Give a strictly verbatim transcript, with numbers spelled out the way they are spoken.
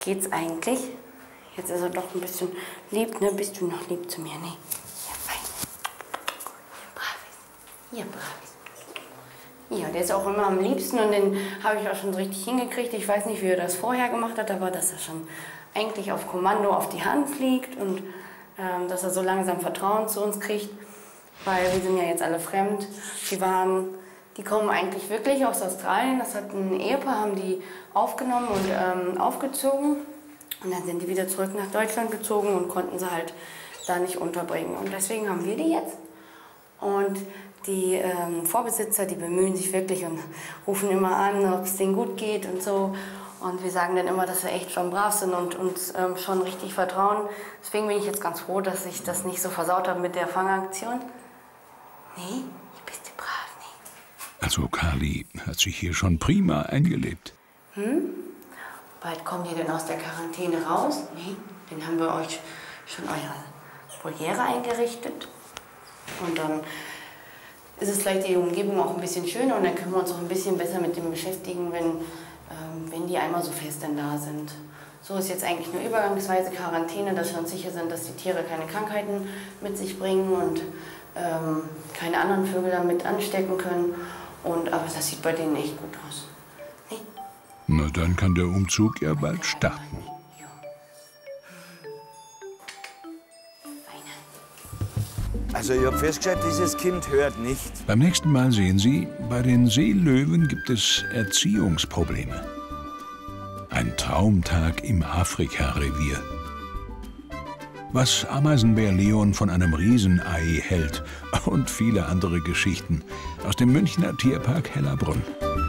Geht's eigentlich? Jetzt ist er doch ein bisschen lieb, ne? Bist du noch lieb zu mir? Nee. Ja, fein. Ja, bravis. Ja, bravis. Ja, der ist auch immer am liebsten und den habe ich auch schon so richtig hingekriegt. Ich weiß nicht, wie er das vorher gemacht hat, aber dass er schon eigentlich auf Kommando auf die Hand fliegt und ähm, dass er so langsam Vertrauen zu uns kriegt. Weil wir sind ja jetzt alle fremd. Die waren, die kommen eigentlich wirklich aus Australien. Das hat ein Ehepaar, haben die aufgenommen und ähm, aufgezogen. Und dann sind die wieder zurück nach Deutschland gezogen und konnten sie halt da nicht unterbringen. Und deswegen haben wir die jetzt. Und die ähm, Vorbesitzer, die bemühen sich wirklich und rufen immer an, ob es denen gut geht und so. Und wir sagen dann immer, dass wir echt schon brav sind und uns ähm, schon richtig vertrauen. Deswegen bin ich jetzt ganz froh, dass ich das nicht so versaut habe mit der Fangaktion. Nee, ich bist du brav, nee. Also Carly hat sich hier schon prima eingelebt. Hm? Bald kommt ihr denn aus der Quarantäne raus? Nee, dann haben wir euch schon eure Voliere eingerichtet. Und dann ist es vielleicht die Umgebung auch ein bisschen schöner und dann können wir uns auch ein bisschen besser mit dem beschäftigen, wenn, ähm, wenn die einmal so fest dann da sind. So ist jetzt eigentlich nur übergangsweise Quarantäne, dass wir uns sicher sind, dass die Tiere keine Krankheiten mit sich bringen und ähm, keine anderen Vögel damit anstecken können. Und, aber das sieht bei denen echt gut aus. Nee? Na, dann kann der Umzug ja bald starten. Also ich habe festgestellt, dieses Kind hört nicht. Beim nächsten Mal sehen Sie, bei den Seelöwen gibt es Erziehungsprobleme. Ein Traumtag im Afrika-Revier. Was Ameisenbär Leon von einem Riesenei hält und viele andere Geschichten aus dem Münchner Tierpark Hellerbrunn.